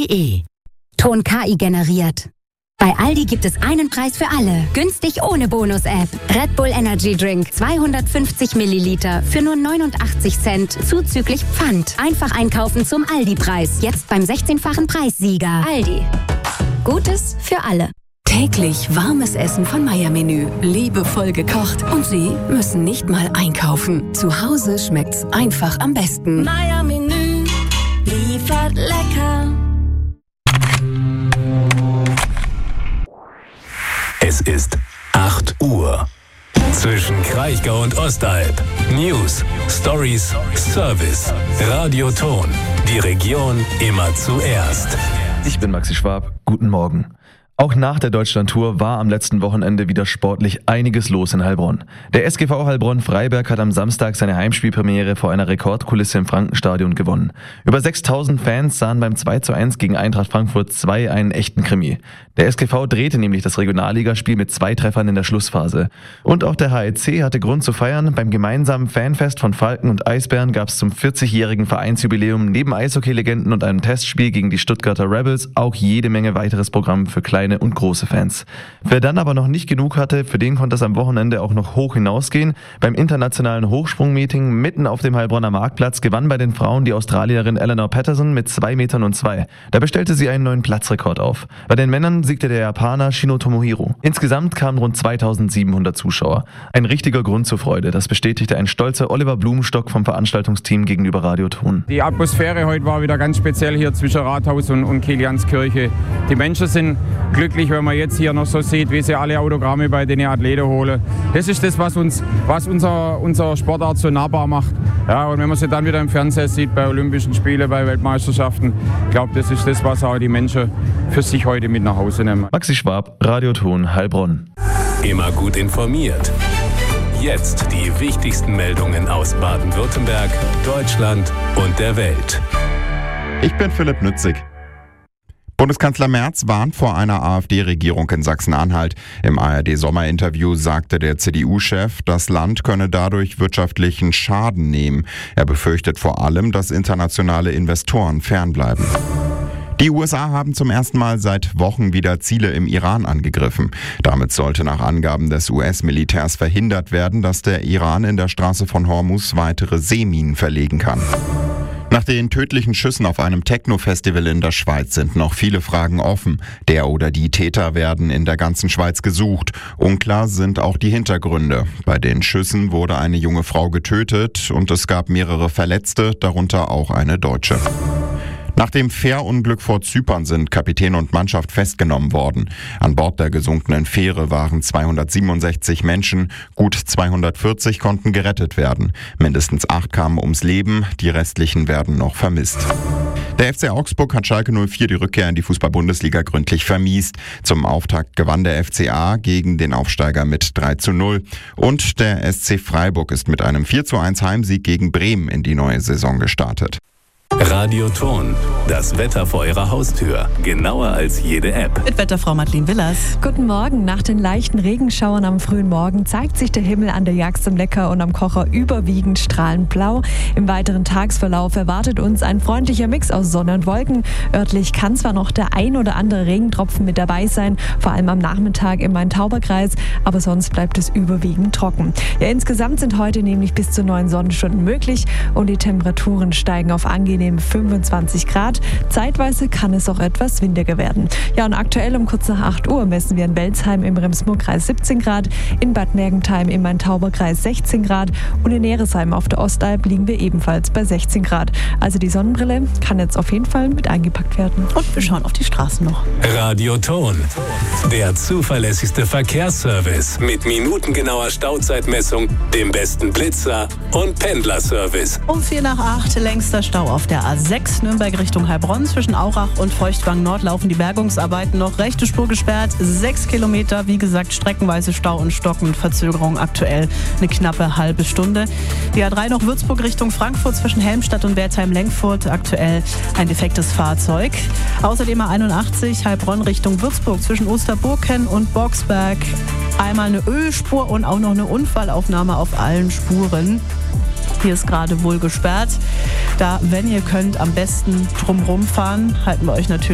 Ton.de. Ton KI generiert. Bei Aldi gibt es einen Preis für alle. Günstig ohne Bonus-App. Red Bull Energy Drink 250 Milliliter für nur 89 Cent zuzüglich Pfand. Einfach einkaufen zum Aldi-Preis. Jetzt beim 16-fachen Preissieger. Aldi. Gutes für alle. Täglich warmes Essen von Meier-Menü. Liebevoll gekocht. Und Sie müssen nicht mal einkaufen. Zu Hause schmeckt's einfach am besten. Meier-Menü liefert lecker. Es ist 8 Uhr. Zwischen Kraichgau und Ostalb. News, Stories, Service. Radio Ton. Die Region immer zuerst. Ich bin Maxi Schwab. Guten Morgen. Auch nach der Deutschlandtour war am letzten Wochenende wieder sportlich einiges los in Heilbronn. Der SGV Heilbronn-Freiberg hat am Samstag seine Heimspielpremiere vor einer Rekordkulisse im Frankenstadion gewonnen. Über 6.000 Fans sahen beim 2:1 gegen Eintracht Frankfurt 2 einen echten Krimi. Der SGV drehte nämlich das Regionalligaspiel mit 2 Treffern in der Schlussphase. Und auch der HEC hatte Grund zu feiern. Beim gemeinsamen Fanfest von Falken und Eisbären gab es zum 40-jährigen Vereinsjubiläum neben Eishockey-Legenden und einem Testspiel gegen die Stuttgarter Rebels auch jede Menge weiteres Programm für kleine und große Fans. Wer dann aber noch nicht genug hatte, für den konnte es am Wochenende auch noch hoch hinausgehen. Beim internationalen Hochsprungmeeting mitten auf dem Heilbronner Marktplatz gewann bei den Frauen die Australierin Eleanor Patterson mit 2,02 Metern. Dabei stellte sie einen neuen Platzrekord auf. Bei den Männern siegte der Japaner Shino Tomohiro. Insgesamt kamen rund 2.700 Zuschauer. Ein richtiger Grund zur Freude, das bestätigte ein stolzer Oliver Blumenstock vom Veranstaltungsteam gegenüber Radio Ton. Die Atmosphäre heute war wieder ganz speziell hier zwischen Rathaus und Kilianskirche. Die Menschen sind glücklich, wenn man jetzt hier noch so sieht, wie sie alle Autogramme bei den Athleten holen. Das ist das, was unser Sportart so nahbar macht. Ja, und wenn man sie dann wieder im Fernsehen sieht, bei Olympischen Spielen, bei Weltmeisterschaften, ich glaube, das ist das, was auch die Menschen für sich heute mit nach Hause nehmen. Maxi Schwab, Radio Ton, Heilbronn. Immer gut informiert. Jetzt die wichtigsten Meldungen aus Baden-Württemberg, Deutschland und der Welt. Ich bin Philipp Nützig. Bundeskanzler Merz warnt vor einer AfD-Regierung in Sachsen-Anhalt. Im ARD-Sommerinterview sagte der CDU-Chef, das Land könne dadurch wirtschaftlichen Schaden nehmen. Er befürchtet vor allem, dass internationale Investoren fernbleiben. Die USA haben zum ersten Mal seit Wochen wieder Ziele im Iran angegriffen. Damit sollte nach Angaben des US-Militärs verhindert werden, dass der Iran in der Straße von Hormuz weitere Seeminen verlegen kann. Nach den tödlichen Schüssen auf einem Techno-Festival in der Schweiz sind noch viele Fragen offen. Der oder die Täter werden in der ganzen Schweiz gesucht. Unklar sind auch die Hintergründe. Bei den Schüssen wurde eine junge Frau getötet und es gab mehrere Verletzte, darunter auch eine Deutsche. Nach dem Fährunglück vor Zypern sind Kapitän und Mannschaft festgenommen worden. An Bord der gesunkenen Fähre waren 267 Menschen, gut 240 konnten gerettet werden. Mindestens 8 kamen ums Leben, die restlichen werden noch vermisst. Der FC Augsburg hat Schalke 04 die Rückkehr in die Fußball-Bundesliga gründlich vermiest. Zum Auftakt gewann der FCA gegen den Aufsteiger mit 3:0. Und der SC Freiburg ist mit einem 4:1 Heimsieg gegen Bremen in die neue Saison gestartet. Radio Ton, das Wetter vor Ihrer Haustür. Genauer als jede App. Mit Wetterfrau Madeleine Willers. Guten Morgen. Nach den leichten Regenschauern am frühen Morgen zeigt sich der Himmel an der Jagst am Neckar und am Kocher überwiegend strahlend blau. Im weiteren Tagesverlauf erwartet uns ein freundlicher Mix aus Sonne und Wolken. Örtlich kann zwar noch der ein oder andere Regentropfen mit dabei sein, vor allem am Nachmittag im Main-Tauber-Kreis, aber sonst bleibt es überwiegend trocken. Ja, insgesamt sind heute nämlich bis zu 9 Sonnenstunden möglich und die Temperaturen steigen auf angenehm 25 Grad. Zeitweise kann es auch etwas windiger werden. Ja, und aktuell um kurz nach 8 Uhr messen wir in Welzheim im Rems-Murr-Kreis 17 Grad, in Bad Mergentheim im Main-Tauber-Kreis 16 Grad und in Neresheim auf der Ostalb liegen wir ebenfalls bei 16 Grad. Also die Sonnenbrille kann jetzt auf jeden Fall mit eingepackt werden. Und wir schauen auf die Straßen noch. Radio Ton, der zuverlässigste Verkehrsservice mit minutengenauer Stauzeitmessung, dem besten Blitzer und Pendlerservice. Um 7 nach 8 längster Stau auf der A6 Nürnberg Richtung Heilbronn. Zwischen Aurach und Feuchtwang Nord laufen die Bergungsarbeiten noch. Rechte Spur gesperrt, 6 Kilometer. Wie gesagt, streckenweise Stau und Stocken mit Verzögerung aktuell eine knappe halbe Stunde. Die A3 noch Würzburg Richtung Frankfurt zwischen Helmstadt und Wertheim-Lenkfurt. Aktuell ein defektes Fahrzeug. Außerdem A81 Heilbronn Richtung Würzburg zwischen Osterburken und Boxberg. Einmal eine Ölspur und auch noch eine Unfallaufnahme auf allen Spuren. Hier ist gerade wohl gesperrt. Da, wenn ihr könnt, am besten drumherum fahren. Halten wir euch natürlich